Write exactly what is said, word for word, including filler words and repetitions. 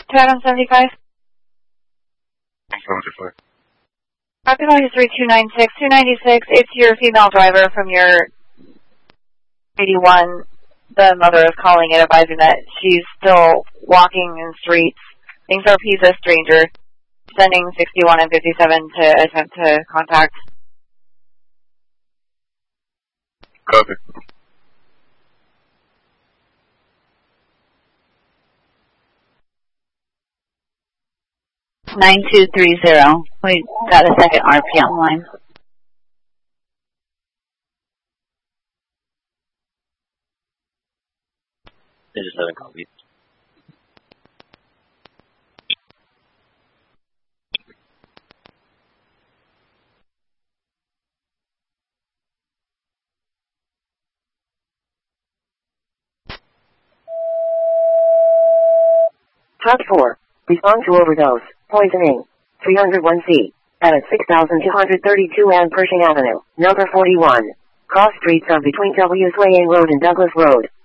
to Adam seventy-five. seventy-five. Copy line is three two nine six, two ninety-six. It's your female driver from your eighty-one. The mother is calling it, advising that she's still walking in streets. Thinks our P's a stranger. Sending sixty-one and fifty-seven to attempt to contact. Copy. nine two three zero. We got a second R P on line. They just haven't copied. Top four. Respond to overdose. Poisoning. three oh one C. At six thousand two hundred thirty-two and Pershing Avenue. Number forty-one. Cross streets are between W. Swaying Road and Douglas Road.